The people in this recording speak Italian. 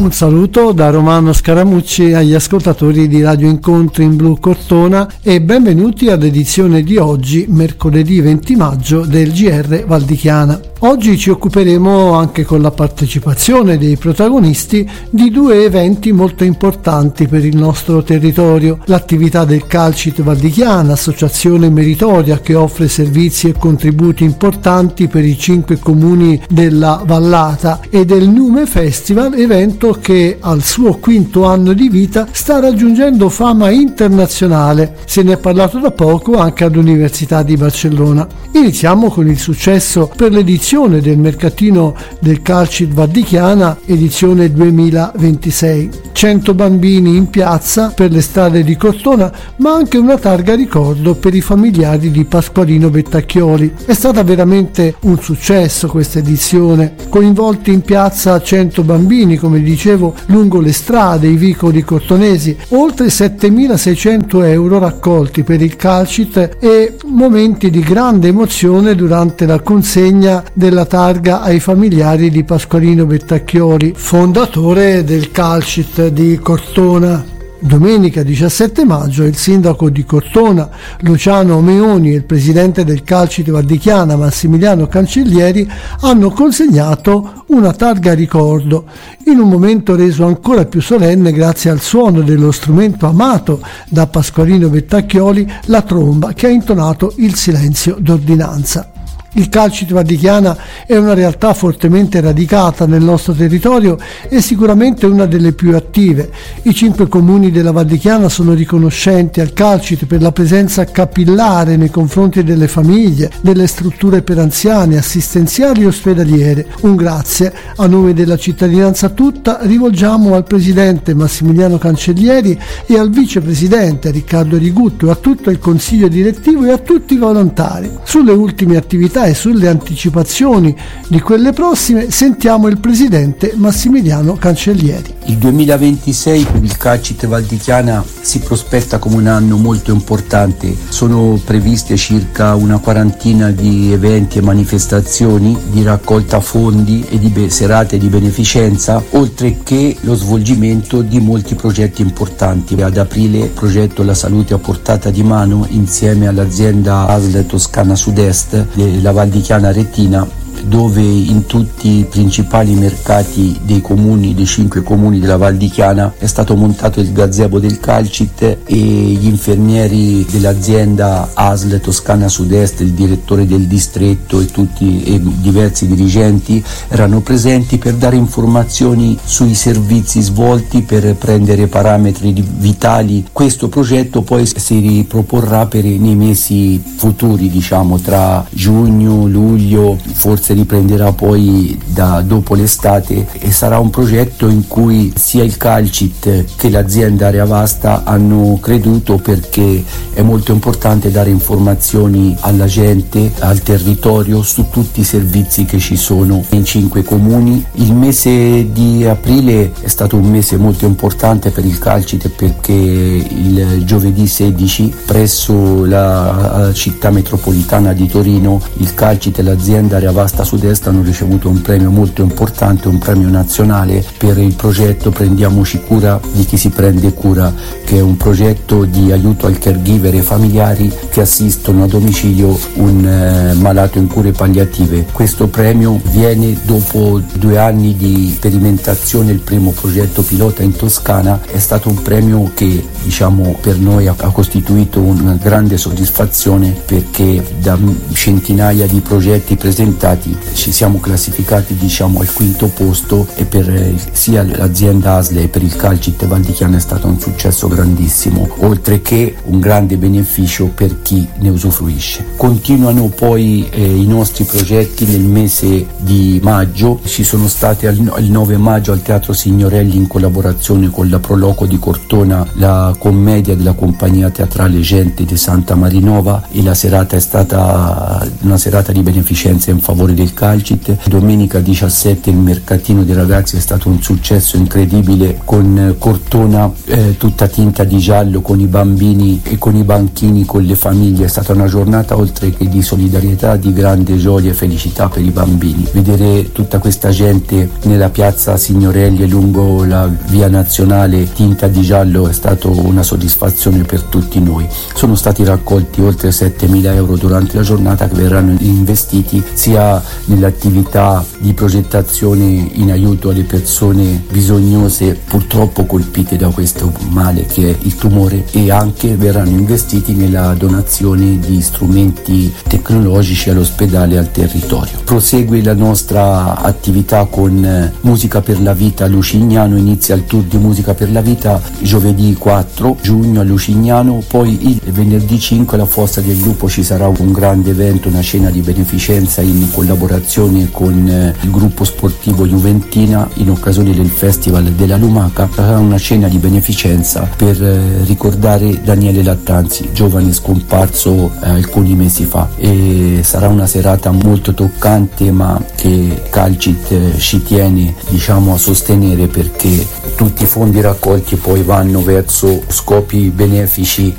Un saluto da Romano Scaramucci agli ascoltatori di Radio Incontri in Blu Cortona e benvenuti all'edizione di oggi, mercoledì 20 maggio del GR Val di Chiana. Oggi ci occuperemo, anche con la partecipazione dei protagonisti, di due eventi molto importanti per il nostro territorio: l'attività del Calcit Val di Chiana, associazione meritoria che offre servizi e contributi importanti per i 5 comuni della vallata, e del Nume Festival, evento che al suo 5° anno di vita sta raggiungendo fama internazionale. Se ne è parlato da poco anche all'Università di Barcellona. Iniziamo con il successo per l'edizione del mercatino del Calcit Val di Chiana, edizione 2026. 100 bambini in piazza per le strade di Cortona, ma anche una targa ricordo per i familiari di Pasqualino Bettacchioli. È stata veramente un successo questa edizione, coinvolti in piazza 100 bambini, come dicevo, lungo le strade, i vicoli cortonesi, oltre 7.600 euro raccolti per il Calcit e momenti di grande emozione durante la consegna della targa ai familiari di Pasqualino Bettacchioli, fondatore del Calcit di Cortona. Domenica 17 maggio il sindaco di Cortona, Luciano Meoni, e il presidente del Calcit Val di Chiana, Massimiliano Cancellieri, hanno consegnato una targa ricordo, in un momento reso ancora più solenne grazie al suono dello strumento amato da Pasqualino Bettacchioli, la tromba, che ha intonato il silenzio d'ordinanza. Il Calcit Val di Chiana è una realtà fortemente radicata nel nostro territorio e sicuramente una delle più attive. I 5 comuni della Val di Chiana sono riconoscenti al Calcit per la presenza capillare nei confronti delle famiglie, delle strutture per anziani, assistenziali e ospedaliere. Un grazie a nome della cittadinanza tutta rivolgiamo al presidente Massimiliano Cancellieri e al vicepresidente Riccardo Rigutto, a tutto il consiglio direttivo e a tutti i volontari. Sulle ultime attività e sulle anticipazioni di quelle prossime sentiamo il presidente Massimiliano Cancellieri. Il 2026 per il Calcit Val di Chiana si prospetta come un anno molto importante. Sono previste circa una quarantina di eventi e manifestazioni di raccolta fondi e di serate di beneficenza, oltre che lo svolgimento di molti progetti importanti. Ad aprile il progetto La Salute a Portata di Mano insieme all'azienda ASL Toscana Sud-Est della Val di Chiana Retina, dove in tutti i principali mercati dei 5 comuni della Val di Chiana è stato montato il gazebo del Calcit e gli infermieri dell'azienda ASL Toscana Sud-Est, il direttore del distretto e diversi dirigenti erano presenti per dare informazioni sui servizi svolti, per prendere parametri vitali. Questo progetto poi si riproporrà nei mesi futuri, tra giugno, luglio, forse riprenderà poi dopo l'estate, e sarà un progetto in cui sia il Calcit che l'azienda Area Vasta hanno creduto, perché è molto importante dare informazioni alla gente, al territorio, su tutti i servizi che ci sono in 5 comuni. Il mese di aprile è stato un mese molto importante per il Calcit, perché il giovedì 16 presso la città metropolitana di Torino il Calcit e l'azienda Area Vasta Sud-Est hanno ricevuto un premio molto importante, un premio nazionale per il progetto Prendiamoci cura di chi si prende cura, che è un progetto di aiuto al caregiver e familiari che assistono a domicilio un malato in cure palliative. Questo premio viene dopo 2 anni di sperimentazione. Il primo progetto pilota in Toscana è stato un premio che per noi ha costituito una grande soddisfazione, perché da centinaia di progetti presentati ci siamo classificati al 5° posto, e per sia l'azienda ASL e per il Calcit Val di Chiana è stato un successo grandissimo, oltre che un grande beneficio per chi ne usufruisce. Continuano poi i nostri progetti nel mese di maggio. Ci sono state il 9 maggio al Teatro Signorelli, in collaborazione con la Proloco di Cortona, la commedia della compagnia teatrale Gente di Santa Marinova, e la serata è stata una serata di beneficenza in favore fondatore del Calcit. Domenica 17 il mercatino dei ragazzi è stato un successo incredibile, con Cortona tutta tinta di giallo, con i bambini e con i banchini, con le famiglie. È stata una giornata oltre che di solidarietà, di grande gioia e felicità per i bambini. Vedere tutta questa gente nella piazza Signorelli e lungo la via Nazionale tinta di giallo è stato una soddisfazione per tutti noi. Sono stati raccolti oltre 7.000 euro durante la giornata, che verranno investiti sia nell'attività di progettazione in aiuto alle persone bisognose purtroppo colpite da questo male che è il tumore, e anche verranno investiti nella donazione di strumenti tecnologici all'ospedale e al territorio. Prosegue la nostra attività con Musica per la Vita a Lucignano. Inizia il tour di Musica per la Vita giovedì 4 giugno a Lucignano, poi il venerdì 5 alla Fossa del Lupo ci sarà un grande evento, una cena di beneficenza in collaborazione con il gruppo sportivo Juventina in occasione del Festival della Lumaca. Sarà una cena di beneficenza per ricordare Daniele Lattanzi, giovane scomparso alcuni mesi fa, e sarà una serata molto toccante, ma che Calcit ci tiene a sostenere, perché tutti i fondi raccolti poi vanno verso scopi benefici